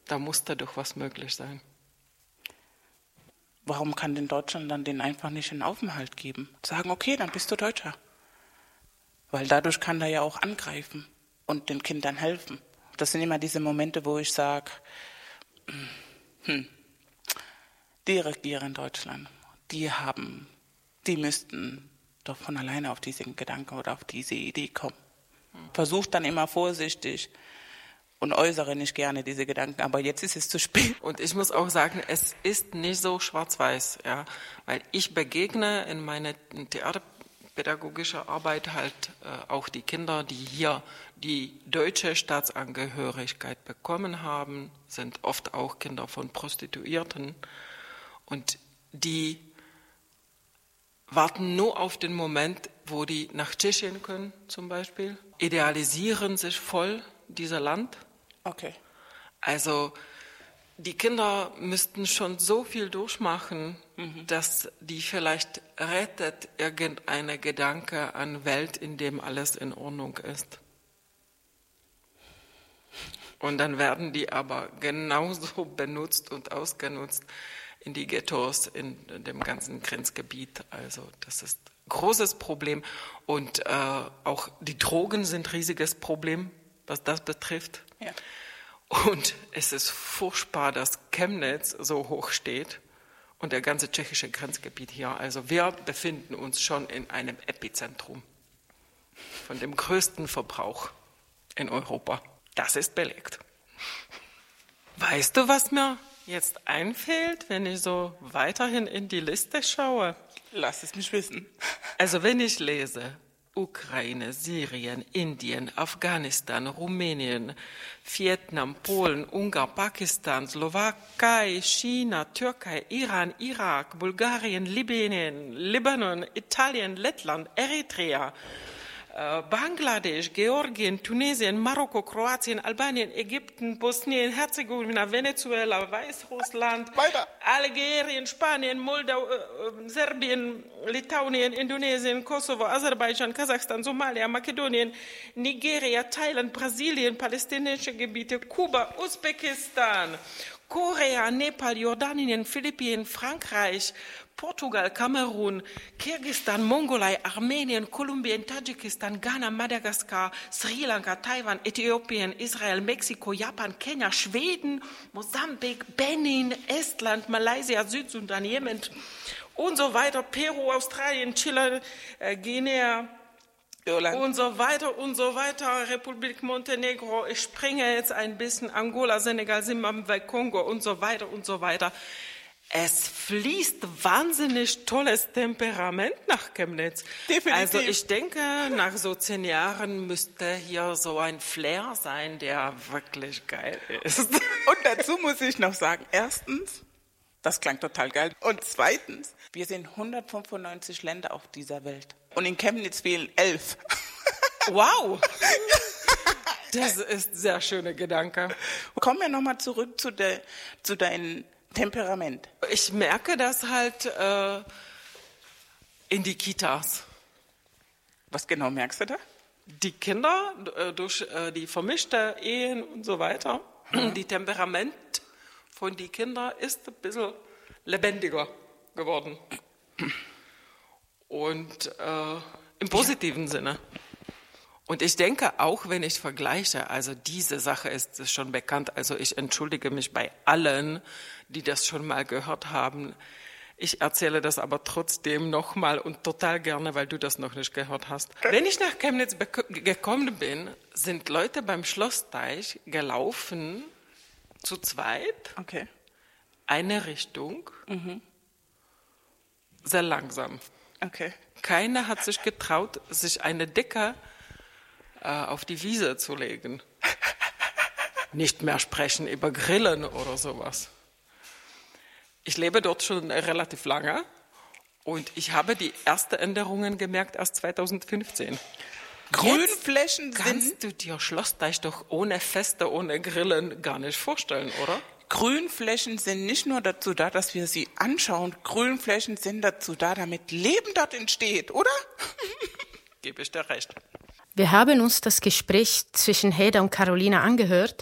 Da muss da doch was möglich sein. Warum kann denn Deutschland dann denen einfach nicht einen Aufenthalt geben? Sagen, okay, dann bist du Deutscher. Weil dadurch kann er ja auch angreifen und den Kindern helfen. Das sind immer diese Momente, wo ich sage, die regieren Deutschland, die müssten doch von alleine auf diesen Gedanken oder auf diese Idee kommen. Versucht dann immer vorsichtig und äußere nicht gerne diese Gedanken, aber jetzt ist es zu spät. Und ich muss auch sagen, es ist nicht so schwarz-weiß, ja, weil ich begegne in meiner theaterpädagogischen Arbeit halt auch die Kinder, die hier die deutsche Staatsangehörigkeit bekommen haben, sind oft auch Kinder von Prostituierten und die warten nur auf den Moment, wo die nach Tschechien können zum Beispiel, idealisieren sich voll dieser Land. Okay. Also die Kinder müssten schon so viel durchmachen, dass die vielleicht rettet irgendeine Gedanke an Welt, in dem alles in Ordnung ist. Und dann werden die aber genauso benutzt und ausgenutzt in die Ghettos, in dem ganzen Grenzgebiet. Also das ist ein großes Problem. Und auch die Drogen sind ein riesiges Problem, was das betrifft. Ja. Und es ist furchtbar, dass Chemnitz so hoch steht und der ganze tschechische Grenzgebiet hier. Also wir befinden uns schon in einem Epizentrum von dem größten Verbrauch in Europa. Das ist belegt. Weißt du, was mir jetzt einfällt, wenn ich so weiterhin in die Liste schaue? Lass es mich wissen. Also wenn ich lese, Ukraine, Syrien, Indien, Afghanistan, Rumänien, Vietnam, Polen, Ungarn, Pakistan, Slowakei, China, Türkei, Iran, Irak, Bulgarien, Libyen, Libanon, Italien, Lettland, Eritrea, Bangladesch, Georgien, Tunesien, Marokko, Kroatien, Albanien, Ägypten, Bosnien, Herzegowina, Venezuela, Weißrussland, Algerien, Spanien, Moldau, Serbien, Litauen, Indonesien, Kosovo, Aserbaidschan, Kasachstan, Somalia, Makedonien, Nigeria, Thailand, Brasilien, palästinensische Gebiete, Kuba, Usbekistan, Korea, Nepal, Jordanien, Philippinen, Frankreich, Portugal, Kamerun, Kirgisistan, Mongolei, Armenien, Kolumbien, Tadschikistan, Ghana, Madagaskar, Sri Lanka, Taiwan, Äthiopien, Israel, Mexiko, Japan, Kenia, Schweden, Mosambik, Benin, Estland, Malaysia, Südsudan, Jemen und so weiter, Peru, Australien, Chile, Guinea Irland. und so weiter, Republik Montenegro, ich springe jetzt ein bisschen, Angola, Senegal, Zimbabwe, Kongo und so weiter und so weiter. Es fließt wahnsinnig tolles Temperament nach Chemnitz. Definitiv. Also ich denke, nach so 10 Jahren müsste hier so ein Flair sein, der wirklich geil ist. Und dazu muss ich noch sagen, erstens, das klang total geil. Und zweitens, wir sind 195 Länder auf dieser Welt. Und in Chemnitz fehlen 11. Wow! Das ist ein sehr schöner Gedanke. Kommen wir nochmal zurück zu deinem Temperament. Ich merke das halt in die Kitas. Was genau merkst du da? Die Kinder durch die vermischte Ehen und so weiter, die Temperament von den Kindern ist ein bisschen lebendiger geworden. Und im positiven Sinne. Und ich denke auch, wenn ich vergleiche, also diese Sache ist schon bekannt, also ich entschuldige mich bei allen, die das schon mal gehört haben. Ich erzähle das aber trotzdem nochmal und total gerne, weil du das noch nicht gehört hast. Wenn ich nach Chemnitz gekommen bin, sind Leute beim Schlossteich gelaufen, zu zweit, Okay. eine Richtung, sehr langsam. Okay. Keiner hat sich getraut, sich eine Decke auf die Wiese zu legen. Nicht mehr sprechen über Grillen oder sowas. Ich lebe dort schon relativ lange und ich habe die ersten Änderungen gemerkt erst 2015. Grünflächen sind... Kannst du dir Schlossteich doch ohne Feste, ohne Grillen gar nicht vorstellen, oder? Grünflächen sind nicht nur dazu da, dass wir sie anschauen. Grünflächen sind dazu da, damit Leben dort entsteht, oder? Gebe ich dir recht. Wir haben uns das Gespräch zwischen Heda und Carolina angehört